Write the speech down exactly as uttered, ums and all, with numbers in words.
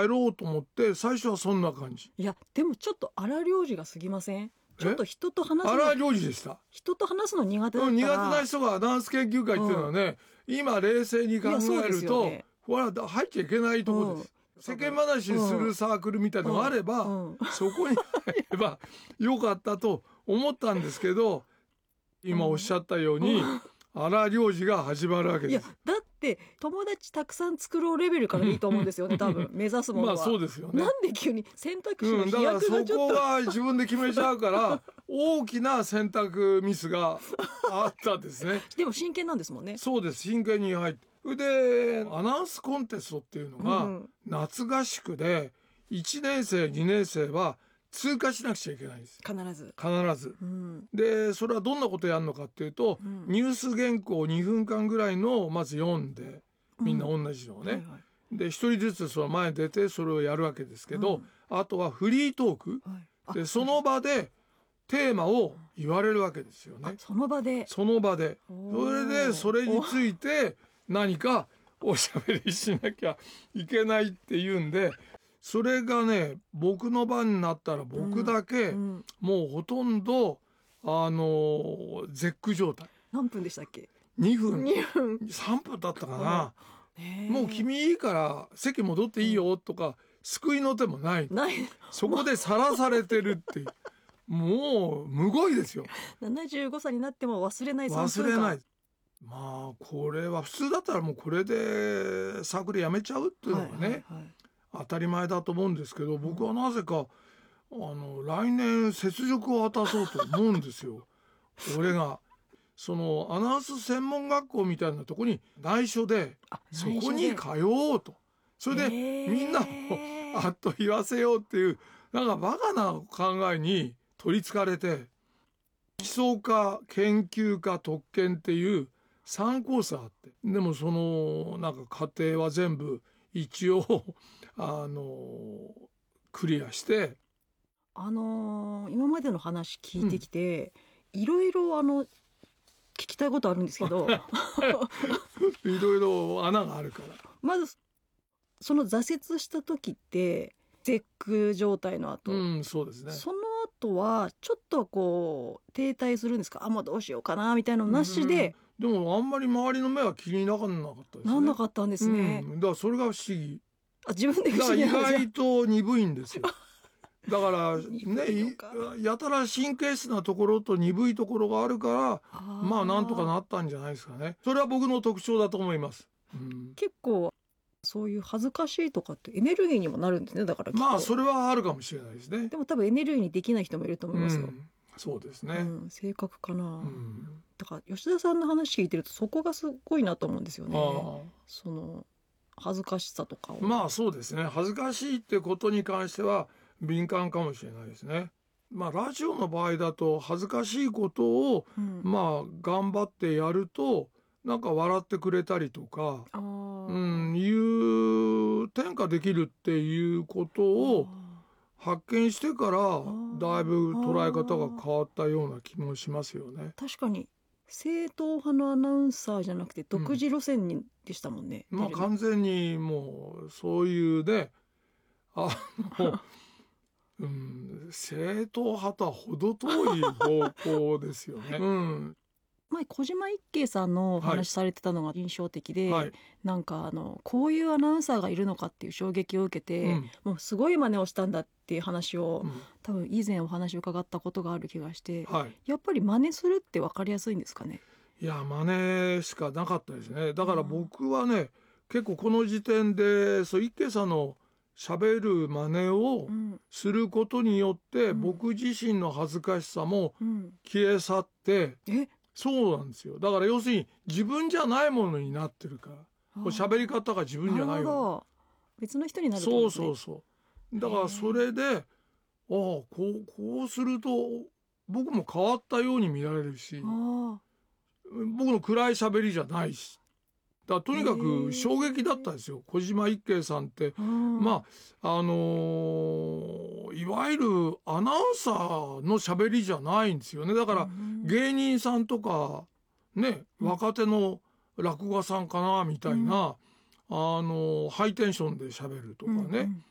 入ろうと思って最初はそんな感じ。 いやでもちょっと荒療治が過ぎません？ちょっと人と話すの荒療治でした。 人と話すの苦手だったら、 苦手な人がアナウンス研究会っていうのはね、うん、今冷静に考えると、ね、ほら入っちゃいけないところです、うん、世間話するサークルみたいなのがあれば、うんうん、そこに入ればよかったと思ったんですけど、今おっしゃったように、うん荒療治が始まるわけです。 いやだって友達たくさん作ろうレベルからいいと思うんですよね多分目指すものは。 まあそうですよね。 なんで急に選択肢の飛飛躍がちょっと、 うん、だからそこは自分で決めちゃうから大きな選択ミスがあったんですね。 でも真剣なんですもんね。 そうです、真剣に入って。でアナウンスコンテストっていうのが、うん、夏合宿でいちねん生にねん生は通過しなくちゃいけないんです。 必ず必ず、うん、でそれはどんなことやるのかっていうと、うん、ニュース原稿にふんかんぐらいのまず読んでみんな同じのをね、うんはいはい、で一人ずつその前に出てそれをやるわけですけど、うん、あとはフリートーク、はい、でその場でテーマを言われるわけですよね。 その場でその場でそれでそれについて何かおしゃべりしなきゃいけないっていうんで、それがね僕の番になったら僕だけ、うんうん、もうほとんどあの絶句状態。 何分でしたっけ？ にふんにふんさんぷんだったかな、うん、もう君いいから席戻っていいよとか、うん、救いの手もないないそこでさらされてるっていうもうむごいですよ。 ななじゅうごさいになっても忘れないさんぷんかん。 忘れない。まあこれは普通だったらもうこれでサークルやめちゃうっていうのがね、はいはいはい当たり前だと思うんですけど、僕はなぜかあの来年雪辱を果たそうと思うんですよ俺がそのアナウンス専門学校みたいなとこに内緒でそこに通おうと、それでみんなをあっと言わせようっていうなんかバカな考えに取りつかれて、基礎科研究科特研っていうさんコースあって、でもそのなんか課程は全部一応あのクリアして、 あのー、今までの話聞いてきて、うん、いろいろあの聞きたいことあるんですけどいろいろ穴があるから。 まずその挫折した時って絶句状態の後、 うん、そうですね。 その後はちょっとこう停滞するんですか？あもうどうしようかなみたいなのなしで、 うん、でもあんまり周りの目は気にならなかったですね。 なんなかったんですね、 うん、だからそれが不思議。 あ自分で不思議なんですよ。 意外と鈍いんですよだからねやたら神経質なところと鈍いところがあるからまあなんとかなったんじゃないですかね。それは僕の特徴だと思います、うん、 結構そういう恥ずかしいとかってエネルギーにもなるんですね。だからまあそれはあるかもしれないですね。 でも多分エネルギーにできない人もいると思いますよ、うん、 そうですね、 うん、性格かな、うん、だから吉田さんの話聞いてるとそこがすごいなと思うんですよね。その恥ずかしさとかを。まあそうですね、恥ずかしいってことに関しては敏感かもしれないですね。まあラジオの場合だと恥ずかしいことを、うん、まあ頑張ってやるとなんか笑ってくれたりとか、あ、うん、いう転嫁できるっていうことを発見してからだいぶ捉え方が変わったような気もしますよね。 確かに正統派のアナウンサーじゃなくて独自路線にでしたもんね、 うん、まあ完全にもうそういうねあのうん、正統派とは程遠い方向ですよね、うん、 前小島一慶さんのお話されてたのが印象的で、はい、なんかあのこういうアナウンサーがいるのかっていう衝撃を受けて、うん、もうすごい真似をしたんだっていう話を、うん、多分以前お話を伺ったことがある気がして、はい、やっぱり真似するって分かりやすいんですかね。 いや真似しかなかったですね。だから僕はね、うん、結構この時点でそう一慶さんの喋る真似をすることによって、うん、僕自身の恥ずかしさも消え去って、うん、えそうなんですよ。だから要するに自分じゃないものになってるから、喋り方が自分じゃないよ。 別の人になるってことですね。そうそうそう。だからそれで、ああこうこうすると僕も変わったように見られるし、僕の暗い喋りじゃないし。だとにかく衝撃だったんですよ。小島一慶さんって、まああのー、いわゆるアナウンサーの喋りじゃないんですよね。だから芸人さんとかね、若手の落語家さんかなみたいな、うん、あのー、ハイテンションで喋るとかね、うんうん、